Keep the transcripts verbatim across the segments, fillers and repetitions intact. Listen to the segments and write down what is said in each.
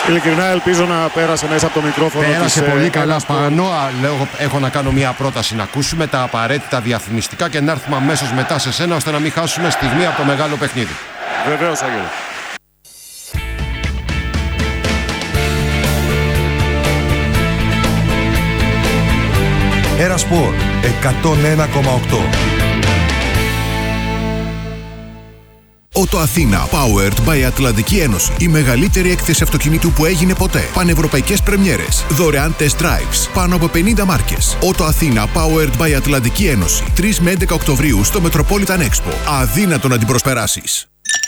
Ειλικρινά ελπίζω να πέρασε μέσα από το μικρόφωνο. Πέρασε της, πολύ ε, καλά Σπανό. Λέω, έχω να κάνω μια πρόταση. Να ακούσουμε τα απαραίτητα διαφημιστικά και να έρθουμε αμέσως μετά σε σένα, ώστε να μην χάσουμε στιγμή από το μεγάλο παιχνίδι. Βεβαίως, Άγγελε. Ένα Σπορ εκατόν ένα κόμμα οκτώ. Ότο Αθήνα, powered by Ατλαντική Ένωση. Η μεγαλύτερη έκθεση αυτοκινήτου που έγινε ποτέ. Πανευρωπαϊκές πρεμιέρες. Δωρεάν test drives. Πάνω από πενήντα μάρκες. Ότο Αθήνα, powered by Ατλαντική Ένωση. τρεις με έντεκα Οκτωβρίου στο Metropolitan Expo. Αδύνατο να την προσπεράσεις.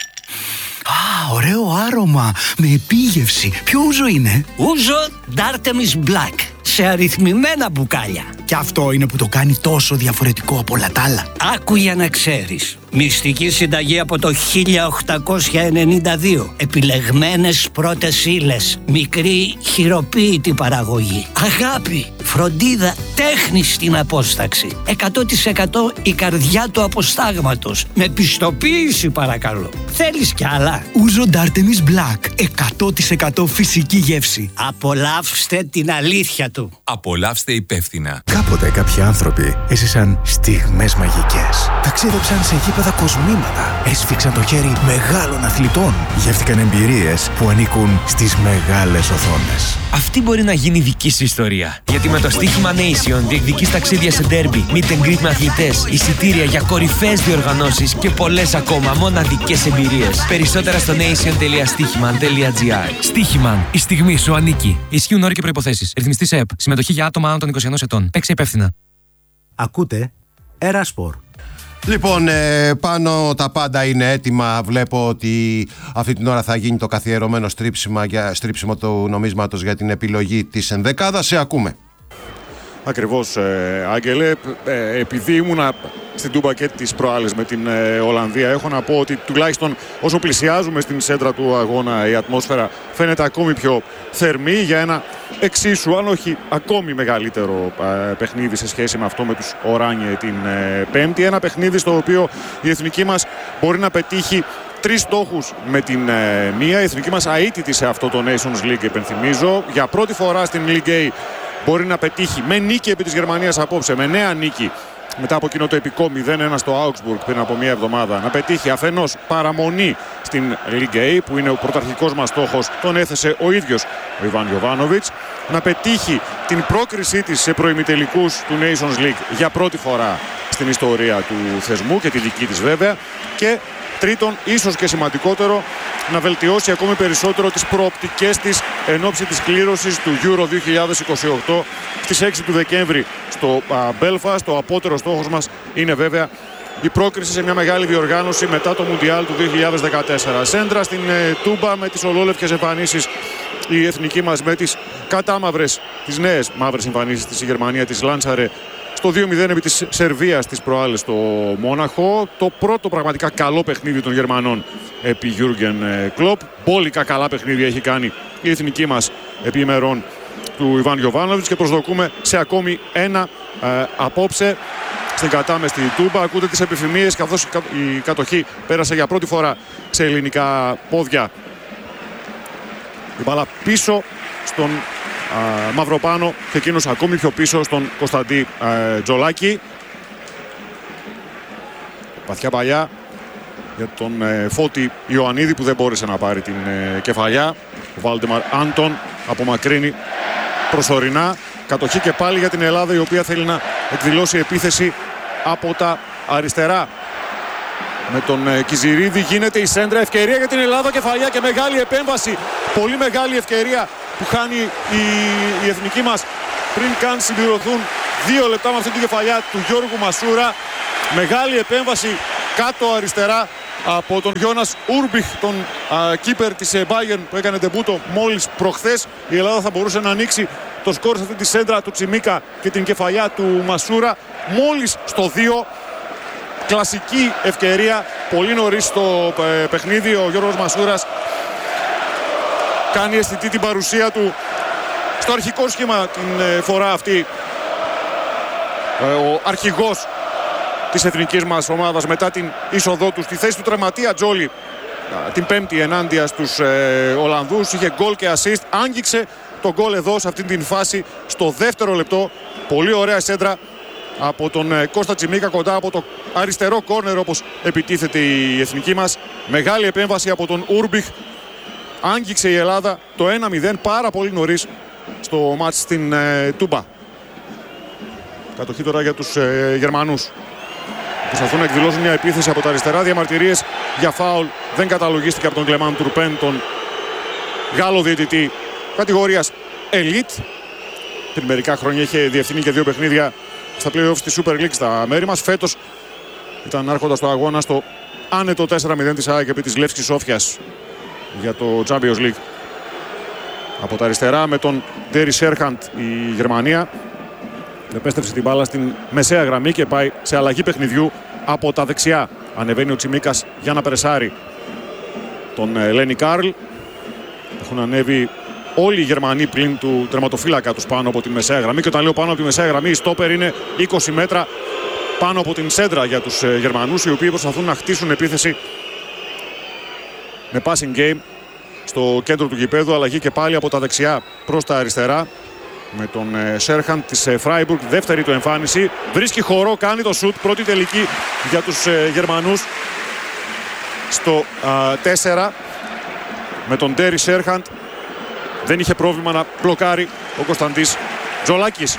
Α, ωραίο άρωμα. Με επίγευση. Ποιο ούζο είναι? Ούζο D'Artemis Black. Σε αριθμημένα μπουκάλια. Και αυτό είναι που το κάνει τόσο διαφορετικό από όλα τα άλλα. Άκου για να ξέρεις. Μυστική συνταγή από το χίλια οκτακόσια ενενήντα δύο. Επιλεγμένες πρώτες ύλες. Μικρή χειροποίητη παραγωγή. Αγάπη, φροντίδα, τέχνη στην απόσταξη. εκατό τοις εκατό η καρδιά του αποστάγματος. Με πιστοποίηση παρακαλώ. Θέλεις κι άλλα? Ούζο D'Artemis Black. εκατό τοις εκατό φυσική γεύση. Απολαύστε την αλήθεια του. Απολαύστε υπεύθυνα. Κάποτε κάποιοι άνθρωποι έζησαν στιγμές μαγικές. Ταξίδεψαν σε γήπεδα κοσμήματα. Έσφιξαν το χέρι μεγάλων αθλητών. Γεύτηκαν εμπειρίες που ανήκουν στις μεγάλες οθόνες. Αυτή μπορεί να γίνει δική σου ιστορία. Γιατί με το στοίχημα Nation διεκδικείς ταξίδια σε ντέρμπι, meet and greet με αθλητές, εισιτήρια για κορυφαίες διοργανώσεις και πολλές ακόμα μοναδικές εμπειρίες. Περισσότερα στο nation τελεία στοίχημαν τελεία gr. Στοίχημαν. Η στιγμή σου ανήκει. Ισχύουν όροι και προϋποθέσεις. Ρυθμιστής ΕΕΠ. Συμμετοχή για άτομα άνω των είκοσι ενός ετών. Παίξε υπεύθυνα. Ακούτε Ένα Σπορ. Λοιπόν, ε, πάνω τα πάντα είναι έτοιμα. Βλέπω ότι αυτή την ώρα θα γίνει το καθιερωμένο στρίψιμο, για, στρίψιμο του νομίσματος για την επιλογή της ενδεκάδας. Σε ακούμε. Ακριβώς, ε, Άγγελε. Ε, επειδή ήμουνα στην Τούμπα και τις προάλλες με την ε, Ολλανδία, έχω να πω ότι τουλάχιστον όσο πλησιάζουμε στην σέντρα του αγώνα, η ατμόσφαιρα φαίνεται ακόμη πιο θερμή για ένα εξίσου, αν όχι ακόμη μεγαλύτερο ε, παιχνίδι σε σχέση με αυτό με τους Οράνιε την ε, Πέμπτη. Ένα παιχνίδι στο οποίο η εθνική μας μπορεί να πετύχει τρεις στόχους με την ε, μία. Η εθνική μας αίτητη σε αυτό το Nations League, υπενθυμίζω. Για πρώτη φορά στην League A μπορεί να πετύχει με νίκη επί της Γερμανίας απόψε, με νέα νίκη μετά από εκείνο το επικό μηδέν ένα στο Augsburg πριν από μία εβδομάδα, να πετύχει αφενός παραμονή στην League A, που είναι ο πρωταρχικός μας στόχος, τον έθεσε ο ίδιος ο Ιβάν Γιοβάνοβιτς, να πετύχει την πρόκρισή της σε προημιτελικούς του Nations League για πρώτη φορά στην ιστορία του θεσμού και τη δική της βέβαια, και τρίτον, ίσως και σημαντικότερο, να βελτιώσει ακόμη περισσότερο τις προοπτικές της εν ώψη της κλήρωσης του Euro δύο χιλιάδες είκοσι οκτώ στις έξι του Δεκέμβρη στο Belfast. Το απότερο στόχος μας είναι βέβαια η πρόκριση σε μια μεγάλη διοργάνωση μετά το Μουντιάλ του δύο χιλιάδες δεκατέσσερα. Σέντρα στην ε, Τούμπα με τις ολόλευκες εμφανίσεις η εθνική μας, με τις κατάμαυρες, τις νέες μαύρες εμφανίσεις της η Γερμανία, της λάνσαρε στο δύο μηδέν επί της Σερβίας τις προάλλες στο Μόναχο. Το πρώτο πραγματικά καλό παιχνίδι των Γερμανών επί Γιούργεν Κλοπ. Μπόλικα καλά παιχνίδια έχει κάνει η εθνική μας επί ημερών του Ιβάν Γιοβάνοβιτς και προσδοκούμε σε ακόμη ένα ε, απόψε στην κατάμεστη Τούμπα. Ακούτε τις επιφημίες καθώς η κατοχή πέρασε για πρώτη φορά σε ελληνικά πόδια. Η μπάλα πίσω στον Uh, Μαυροπάνο και εκείνος ακόμη πιο πίσω στον Κωνσταντί uh, Τζολάκη. Βαθιά παλιά για τον uh, Φώτη Ιωαννίδη που δεν μπόρεσε να πάρει την uh, κεφαλιά. Ο Βάλτεμαρ Άντον απομακρύνει προσωρινά. Κατοχή και πάλι για την Ελλάδα, η οποία θέλει να εκδηλώσει επίθεση από τα αριστερά. Με τον uh, Κιζιρίδη γίνεται η σέντρα, ευκαιρία για την Ελλάδα, κεφαλιά και μεγάλη επέμβαση. Πολύ μεγάλη ευκαιρία που χάνει η, η εθνική μας πριν καν συμπληρωθούν δύο λεπτά με αυτή την κεφαλιά του Γιώργου Μασούρα. Μεγάλη επέμβαση κάτω αριστερά από τον Γιώνας Ούρμπιχ, τον κίπερ της Bayern που έκανε ντεμπούτο μόλις προχθές. Η Ελλάδα θα μπορούσε να ανοίξει το σκορ σε αυτή τη σέντρα του Τσιμίκα και την κεφαλιά του Μασούρα μόλις στο δύο. Κλασική ευκαιρία πολύ νωρίς στο παιχνίδι. Ο Γιώργος Μασούρας κάνει αισθητή την παρουσία του στο αρχικό σχήμα την φορά αυτή. Ο αρχηγός της εθνικής μας ομάδας μετά την είσοδό του στη θέση του τραυματία Τζόλι την Πέμπτη ενάντια στους ε, Ολλανδούς. Είχε γκολ και assist. Άγγιξε το γκολ εδώ σε αυτή την φάση στο δεύτερο λεπτό. Πολύ ωραία σέντρα από τον ε, Κώστα Τσιμίκα κοντά από το αριστερό κόρνερ, όπως επιτίθεται η εθνική μας. Μεγάλη επέμβαση από τον Ούρμπιχ. Άγγιξε η Ελλάδα το ένα μηδέν πάρα πολύ νωρίς στο μάτς στην ε, Τούμπα. Κατοχή τώρα για τους ε, Γερμανούς. Προσπαθούν να εκδηλώσουν μια επίθεση από τα αριστερά. Διαμαρτυρίες για φάουλ δεν καταλογίστηκε από τον Κλεμάν Τουρπέν, τον Γάλλο διαιτητή κατηγορίας Elite. Πριν μερικά χρόνια είχε διευθύνει και δύο παιχνίδια στα play-offs της Super League στα μέρη μας. Φέτος ήταν άρχοντας το αγώνα στο άνετο τέσσερα μηδέν της ΑΕΚ επί της Λεύσκης Σόφιας για το Champions League. Από τα αριστερά με τον Ντέρι Σέρχαντ η Γερμανία επέστρεψε την μπάλα στην μεσαία γραμμή και πάει σε αλλαγή παιχνιδιού από τα δεξιά. Ανεβαίνει ο Τσιμίκας για να περσάρει τον Λένι Κάρλ. Έχουν ανέβει όλοι οι Γερμανοί πλην του τερματοφύλακα τους πάνω από τη μεσαία γραμμή. Και όταν λέω πάνω από τη μεσαία γραμμή, η στόπερ είναι είκοσι μέτρα πάνω από την σέντρα για τους Γερμανούς, οι οποίοι προσπαθούν να χτίσουν επίθεση με passing game στο κέντρο του γηπέδου. Αλλαγή και πάλι από τα δεξιά προς τα αριστερά με τον Σέρχαντ της Φράιμπουργκ. Δεύτερη του εμφάνιση. Βρίσκει χώρο, κάνει το σουτ. Πρώτη τελική για τους Γερμανούς στο α, τέσσερα με τον Ντέρι Σέρχαντ. Δεν είχε πρόβλημα να μπλοκάρει ο Κωνσταντής Τζολάκης.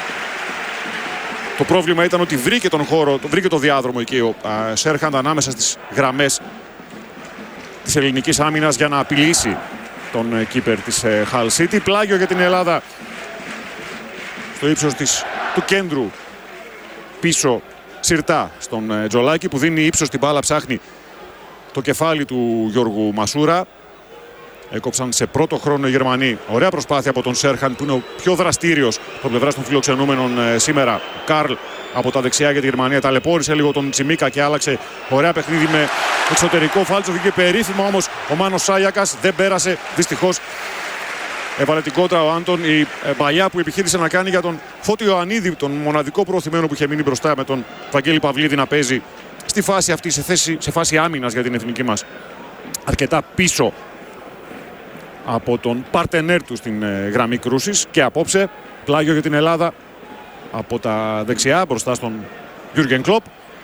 Το πρόβλημα ήταν ότι βρήκε τον χώρο, βρήκε το διάδρομο εκεί ο α, Σέρχαντ ανάμεσα στις γραμμές της ελληνικής άμυνας για να απειλήσει τον κίπερ της Hull City. Πλάγιο για την Ελλάδα στο ύψος της, του κέντρου πίσω σιρτά στον Τζολάκη, που δίνει ύψος στην μπάλα, ψάχνει το κεφάλι του Γιώργου Μασούρα. Έκοψαν σε πρώτο χρόνο οι Γερμανοί. Ωραία προσπάθεια από τον Σέρχαν, που είναι ο πιο δραστήριος από πλευράς των φιλοξενούμενων ε, σήμερα. Ο Καρλ από τα δεξιά για τη Γερμανία ταλαιπώρησε λίγο τον Τσιμίκα και άλλαξε ωραία παιχνίδι με εξωτερικό φάλτσο. Βγήκε περίφημα όμως ο Μάνος Σάγιακας, δεν πέρασε δυστυχώς. Έβαλε την κόντρα ο Άντων. Η παλιά που επιχείρησε να κάνει για τον Φώτη Ιωαννίδη, τον μοναδικό προωθημένο που είχε μείνει μπροστά, με τον Βαγγέλη Παυλίδη να παίζει στη φάση αυτή, σε, θέση, σε φάση άμυνας για την εθνική μας, αρκετά πίσω από τον παρτενέρ του στην ε, γραμμή κρούσης. Και απόψε πλάγιο για την Ελλάδα από τα δεξιά μπροστά στον Γιούργεν Κλοπ.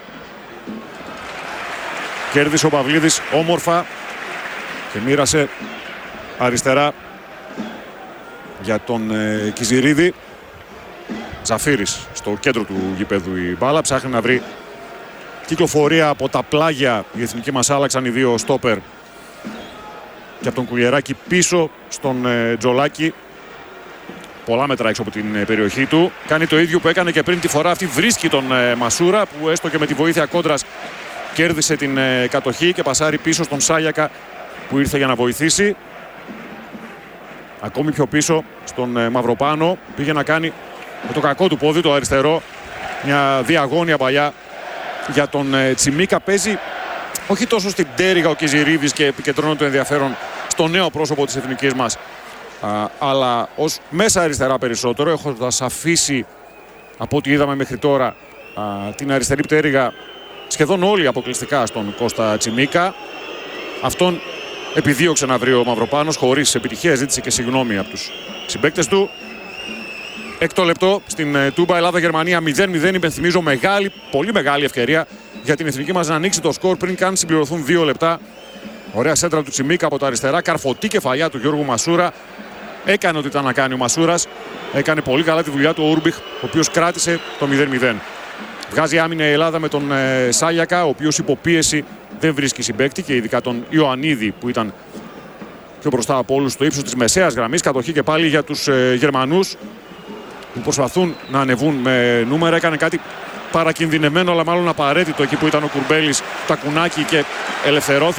Κέρδισε ο Παυλίδης όμορφα και μοίρασε αριστερά για τον ε, Κιζιρίδη. Ζαφύρης στο κέντρο του γηπέδου η μπάλα. Ψάχνει να βρει κυκλοφορία από τα πλάγια. Η εθνική μας άλλαξαν οι δύο στόπερ. Και από τον Κουλιεράκη πίσω στον ε, Τζολάκη. Πολλά μέτρα έξω από την ε, περιοχή του. Κάνει το ίδιο που έκανε και πριν τη φορά αυτή. Βρίσκει τον ε, Μασούρα, που έστω και με τη βοήθεια κόντρας κέρδισε την ε, κατοχή και πασάρει πίσω στον Σάγιακα, που ήρθε για να βοηθήσει. Ακόμη πιο πίσω στον ε, Μαυροπάνο. Πήγε να κάνει με το κακό του πόδι, το αριστερό, μια διαγώνια παλιά για τον ε, Τσιμίκα. Παίζει όχι τόσο στην πτέρυγα ο Κιζιρίδης και επικεντρώνει το ενδιαφέρον στο νέο πρόσωπο της εθνικής μας, α, αλλά ως μέσα αριστερά περισσότερο, έχοντας αφήσει από ό,τι είδαμε μέχρι τώρα α, την αριστερή πτέρυγα σχεδόν όλοι αποκλειστικά στον Κώστα Τσιμίκα. Αυτόν επιδίωξε να βρει ο Μαυροπάνος, χωρίς επιτυχία, ζήτησε και συγγνώμη από τους συμπαίκτες του. Έκτο λεπτό στην Τούμπα, Ελλάδα-Γερμανία μηδέν μηδέν. Υπενθυμίζω, μεγάλη, πολύ μεγάλη ευκαιρία για την εθνική μας να ανοίξει το σκορ πριν καν συμπληρωθούν δύο λεπτά. Ωραία σέντρα του Τσιμίκα από τα αριστερά, καρφωτή κεφαλιά του Γιώργου Μασούρα. Έκανε ό,τι ήταν να κάνει ο Μασούρας. Έκανε πολύ καλά τη δουλειά του ο Ούρμπιχ, ο οποίος κράτησε το μηδέν μηδέν. Βγάζει άμυνα η Ελλάδα με τον ε, Σάγιακα, ο οποίος υποπίεση δεν βρίσκει συμπαίκτη, και ειδικά τον Ιωαννίδη, που ήταν πιο μπροστά από όλους στο ύψος της μεσαίας γραμμής. Κατοχή και πάλι για τους ε, Γερμανούς, που προσπαθούν να ανεβούν με νούμερα. Έκανε κάτι παρακινδυνεμένο, αλλά μάλλον απαραίτητο εκεί που ήταν ο Κουρμπέλης, τακουνάκι, και ελευθερώθηκε.